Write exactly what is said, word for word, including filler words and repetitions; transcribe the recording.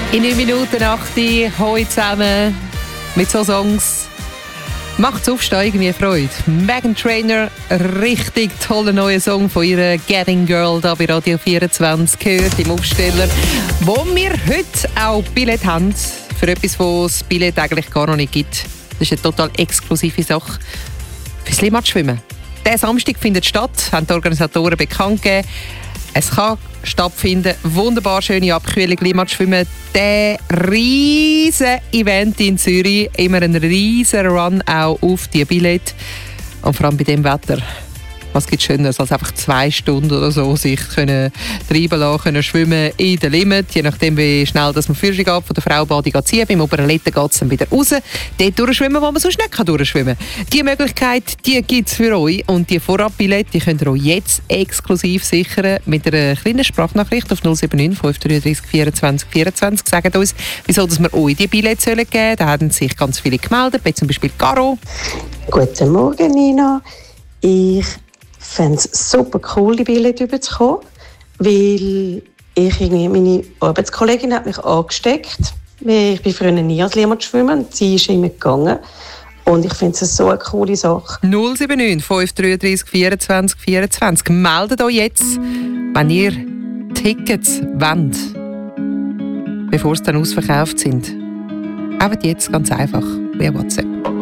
In neun Minuten acht heute zusammen mit so Songs macht's Aufstehen irgendwie Freude. Meghan Trainor, richtig toller neuer Song von ihrer Getting Girl da bei Radio vierundzwanzig gehört im Aufsteller, wo wir heute auch Billett haben für etwas, was das Billett eigentlich gar noch nicht gibt. Das ist eine total exklusive Sache fürs Limmatschwimmen. Der Samstag findet statt, haben die Organisatoren bekannt gegeben. Es kann stattfinden, wunderbar schöne Abkühlung, Limmatschwimmen. Der riesen Event in Zürich, immer ein riesen Run auch auf die Billett. Und vor allem bei dem Wetter. Was gibt es Schöneres, als einfach zwei Stunden oder so sich können treiben lassen, können schwimmen in der Limit. Je nachdem, wie schnell dass man Führung ab von der Frau Badi ziehen. Beim oberen Letten geht es dann wieder raus. Dort durchschwimmen, wo man sonst nicht durchschwimmen kann. Diese Möglichkeit die gibt es für euch. Und die Vorabbillette die könnt ihr euch jetzt exklusiv sichern mit einer kleinen Sprachnachricht auf null sieben neun fünf drei drei vierundzwanzig vierundzwanzig. Sagt uns, wieso dass wir euch die Billette geben sollen. Da haben sich ganz viele gemeldet, wie zum Beispiel Caro. Guten Morgen, Nina. Ich fände es super cool, die Billette überzukommen, weil ich irgendwie, meine Arbeitskollegin hat mich angesteckt. Ich bin früher nie als Limmat schwimmen und sie ist immer gegangen. Und ich finde es so eine coole Sache. null sieben neun fünf drei drei vierundzwanzig vierundzwanzig. Meldet euch jetzt, wenn ihr Tickets wollt, bevor sie dann ausverkauft sind. Einfach jetzt, ganz einfach, via WhatsApp.